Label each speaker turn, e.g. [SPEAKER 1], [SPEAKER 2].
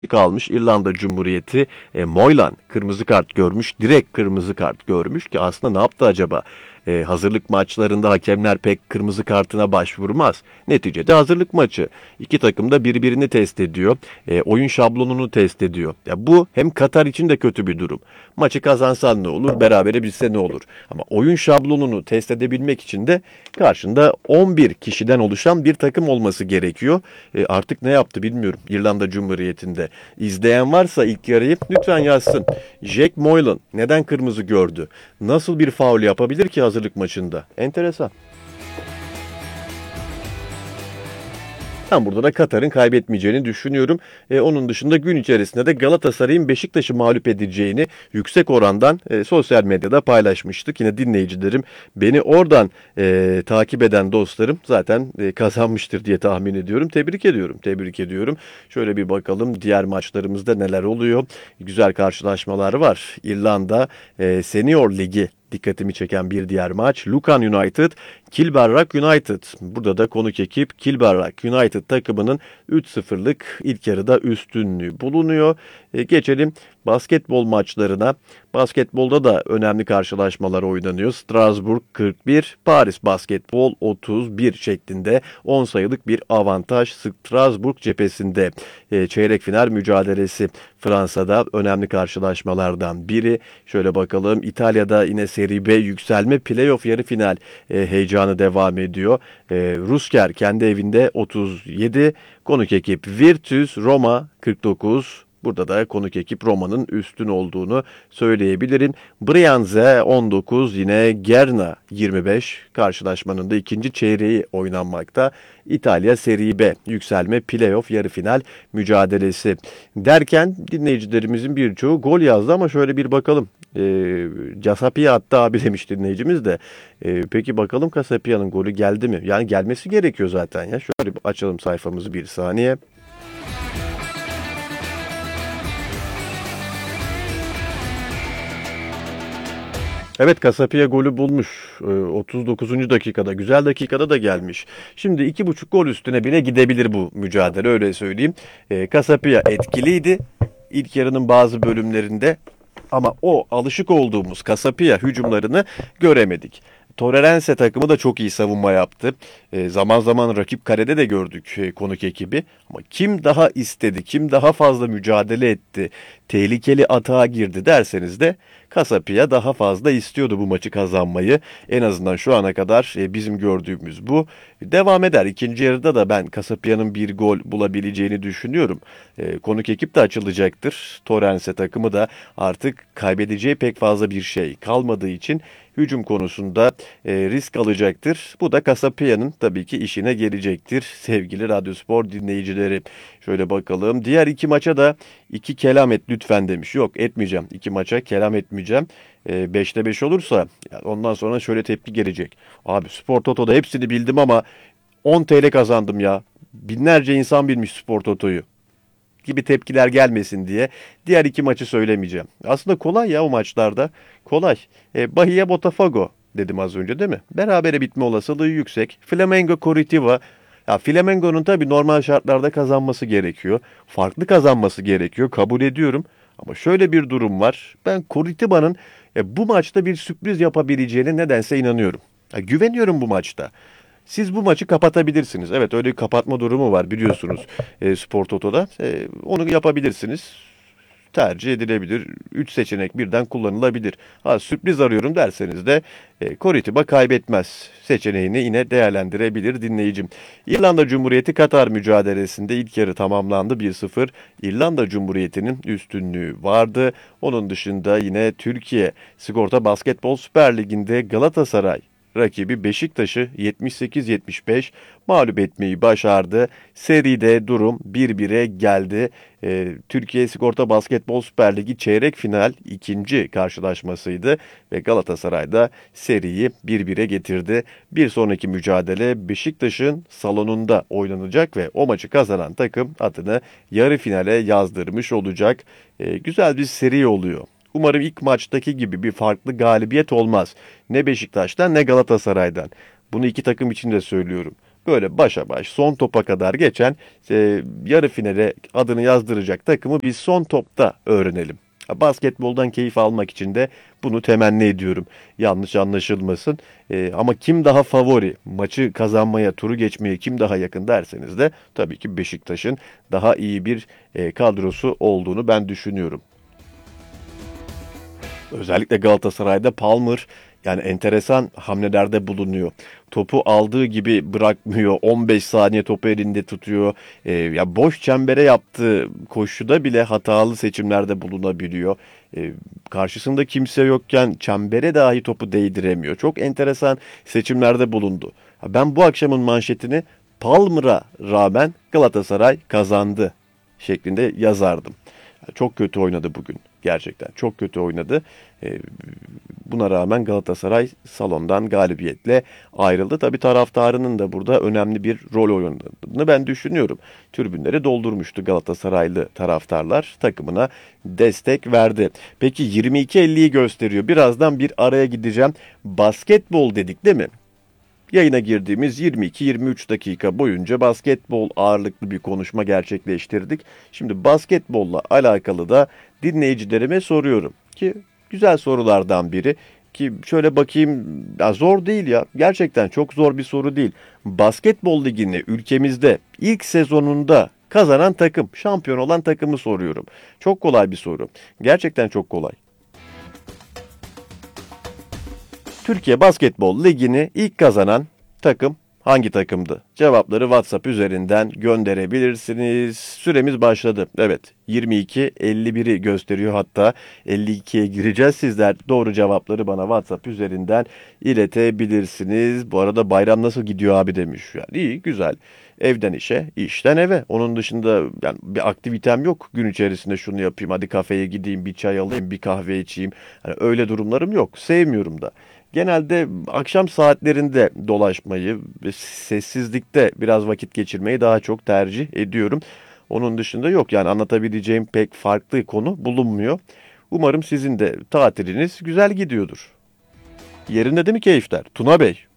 [SPEAKER 1] kalmış İrlanda Cumhuriyeti. Moylan kırmızı kart görmüş. Direkt kırmızı kart görmüş ki aslında ne yaptı acaba? Hazırlık maçlarında hakemler pek kırmızı kartına başvurmaz. Neticede hazırlık maçı. İki takım da birbirini test ediyor. Oyun şablonunu test ediyor. Ya bu hem Katar için de kötü bir durum. Maçı kazansan ne olur, berabere bitse ne olur? Ama oyun şablonunu test edebilmek için de karşında 11 kişiden oluşan bir takım olması gerekiyor. Artık ne yaptı bilmiyorum İrlanda Cumhuriyeti'nde. İzleyen varsa ilk yarıyı lütfen yazsın. Jack Moylan neden kırmızı gördü? Nasıl bir faul yapabilir ki hazırlık maçında? Enteresan. Ben burada da Katar'ın kaybetmeyeceğini düşünüyorum. Onun dışında gün içerisinde de Galatasaray'ın Beşiktaş'ı mağlup edeceğini yüksek orandan sosyal medyada paylaşmıştık. Yine dinleyicilerim, beni oradan takip eden dostlarım zaten kazanmıştır diye tahmin ediyorum. Tebrik ediyorum, tebrik ediyorum. Şöyle bir bakalım diğer maçlarımızda neler oluyor. Güzel karşılaşmalar var. İrlanda Senior Ligi dikkatimi çeken bir diğer maç. Lucan United, Kilbarrack United. Burada da konuk ekip Kilbarrack United takımının 3-0'lık ilk yarıda üstünlüğü bulunuyor. Geçelim basketbol maçlarına. Basketbolda da önemli karşılaşmalar oynanıyor. Strasbourg 41, Paris Basketbol 31 şeklinde 10 sayılık bir avantaj Strasbourg cephesinde. Çeyrek final mücadelesi Fransa'da önemli karşılaşmalardan biri. Şöyle bakalım, İtalya'da yine Serie B yükselme playoff yarı final heyecanı devam ediyor. Rusker kendi evinde 37, konuk ekip Virtus Roma 49. Burada da konuk ekip Roma'nın üstün olduğunu söyleyebilirim. Brianze 19, yine Gerna 25. Karşılaşmanın da ikinci çeyreği oynanmakta. İtalya Serie B yükselme playoff yarı final mücadelesi. Derken dinleyicilerimizin birçoğu gol yazdı ama şöyle bir bakalım. Casapia hatta abi demiş dinleyicimiz de. Peki bakalım Casapia'nın golü geldi mi? Yani gelmesi gerekiyor zaten ya. Şöyle bir açalım sayfamızı bir saniye. Evet, Casapia golü bulmuş. 39. dakikada. Güzel dakikada da gelmiş. Şimdi 2,5 gol üstüne bile gidebilir bu mücadele, öyle söyleyeyim. Casapia etkiliydi ilk yarının bazı bölümlerinde. Ama o alışık olduğumuz Casapia hücumlarını göremedik. Torrerense takımı da çok iyi savunma yaptı. Zaman zaman rakip karede de gördük konuk ekibi. Ama kim daha istedi, kim daha fazla mücadele etti, tehlikeli atağa girdi derseniz de Casapia daha fazla istiyordu bu maçı kazanmayı. En azından şu ana kadar bizim gördüğümüz bu. Devam eder. İkinci yarıda da ben Casapia'nın bir gol bulabileceğini düşünüyorum. Konuk ekip de açılacaktır. Torrense takımı da artık kaybedeceği pek fazla bir şey kalmadığı için hücum konusunda risk alacaktır. Bu da Casapia'nın tabii ki işine gelecektir sevgili Radyospor dinleyicileri. Şöyle bakalım. Diğer iki maça da 2 kelam et lütfen demiş. Yok, etmeyeceğim. 2 maça kelam etmeyeceğim. 5'te 5 olursa ondan sonra şöyle tepki gelecek. Abi Spor Toto'da hepsini bildim ama 10 TL kazandım ya. Binlerce insan bilmiş Spor Toto'yu gibi tepkiler gelmesin diye diğer iki maçı söylemeyeceğim. Aslında kolay ya o maçlarda. Kolay. Bahia Botafogo dedim az önce değil mi? Berabere bitme olasılığı yüksek. Flamengo Curitiba. Ya Flamengo'nun tabii normal şartlarda kazanması gerekiyor. Farklı kazanması gerekiyor. Kabul ediyorum. Ama şöyle bir durum var. Ben Curitiba'nın bu maçta bir sürpriz yapabileceğine nedense inanıyorum. Güveniyorum bu maçta. Siz bu maçı kapatabilirsiniz. Evet, öyle bir kapatma durumu var biliyorsunuz Spor Toto'da. Onu yapabilirsiniz. Tercih edilebilir. 3 seçenek birden kullanılabilir. Sürpriz arıyorum derseniz de Coritiba kaybetmez seçeneğini yine değerlendirebilir dinleyicim. İrlanda Cumhuriyeti Katar mücadelesinde ilk yarı tamamlandı 1-0. İrlanda Cumhuriyeti'nin üstünlüğü vardı. Onun dışında yine Türkiye Sigorta Basketbol Süper Ligi'nde Galatasaray rakibi Beşiktaş'ı 78-75 mağlup etmeyi başardı. Seride durum 1-1'e geldi. Türkiye Sigorta Basketbol Süper Ligi çeyrek final ikinci karşılaşmasıydı ve Galatasaray da seriyi 1-1'e getirdi. Bir sonraki mücadele Beşiktaş'ın salonunda oynanacak ve o maçı kazanan takım adını yarı finale yazdırmış olacak. Güzel bir seri oluyor. Umarım ilk maçtaki gibi bir farklı galibiyet olmaz. Ne Beşiktaş'tan ne Galatasaray'dan. Bunu iki takım için de söylüyorum. böyle başa baş son topa kadar geçen yarı finale adını yazdıracak takımı biz son topta öğrenelim. Basketboldan keyif almak için de bunu temenni ediyorum. Yanlış anlaşılmasın. Ama kim daha favori, maçı kazanmaya, turu geçmeye kim daha yakın derseniz de tabii ki Beşiktaş'ın daha iyi bir kadrosu olduğunu ben düşünüyorum. Özellikle Galatasaray'da Palmer yani enteresan hamlelerde bulunuyor. Topu aldığı gibi bırakmıyor. 15 saniye topu elinde tutuyor. Ya boş çembere yaptığı koşuda bile hatalı seçimlerde bulunabiliyor. Karşısında kimse yokken çembere dahi topu değdiremiyor. Çok enteresan seçimlerde bulundu. Ben bu akşamın manşetini Palmer'a rağmen Galatasaray kazandı şeklinde yazardım. Çok kötü oynadı bugün. Gerçekten çok kötü oynadı. Buna rağmen Galatasaray salondan galibiyetle ayrıldı. Tabii taraftarının da burada önemli bir rol oynadığını ben düşünüyorum. Tribünleri doldurmuştu Galatasaraylı taraftarlar. Takımına destek verdi. Peki 22.50'yi gösteriyor. Birazdan bir araya gideceğim. Basketbol dedik değil mi? Yayına girdiğimiz 22-23 dakika boyunca basketbol ağırlıklı bir konuşma gerçekleştirdik. Şimdi basketbolla alakalı da dinleyicilerime soruyorum ki güzel sorulardan biri ki şöyle bakayım ya zor değil ya gerçekten çok zor bir soru değil. Basketbol ligini ülkemizde ilk sezonunda kazanan takım, şampiyon olan takımı soruyorum. Çok kolay bir soru. Gerçekten çok kolay. Türkiye Basketbol Ligi'ni ilk kazanan takım hangi takımdı? Cevapları WhatsApp üzerinden gönderebilirsiniz. Süremiz başladı. Evet, 22.51'i gösteriyor, hatta 52'ye gireceğiz. Sizler doğru cevapları bana WhatsApp üzerinden iletebilirsiniz. Bu arada bayram nasıl gidiyor abi demiş. Yani iyi, güzel. Evden işe, işten eve. Onun dışında yani bir aktivitem yok. Gün içerisinde şunu yapayım, hadi kafeye gideyim, bir çay alayım, bir kahve içeyim. Hani öyle durumlarım yok. Sevmiyorum da. Genelde akşam saatlerinde dolaşmayı ve sessizlikte biraz vakit geçirmeyi daha çok tercih ediyorum. Onun dışında yok yani anlatabileceğim pek farklı konu bulunmuyor. Umarım sizin de tatiliniz güzel gidiyordur. Yerinde değil mi keyifler? Tuna Bey.